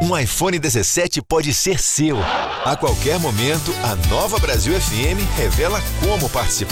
Um iPhone 17 pode ser seu. A qualquer momento, a Nova Brasil FM revela como participar.